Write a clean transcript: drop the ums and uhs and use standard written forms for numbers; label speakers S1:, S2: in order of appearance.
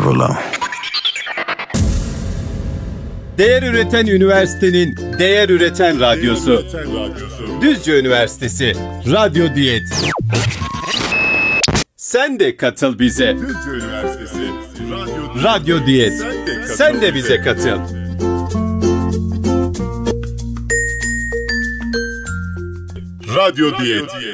S1: Estağfurullah.
S2: Değer üreten üniversitenin değer üreten radyosu. Düzce Üniversitesi Radyo Diyet. Sen de katıl bize.
S3: Düzce Üniversitesi
S2: Radyo Diyet. Sen de bize katıl.
S3: Radyo Diyet.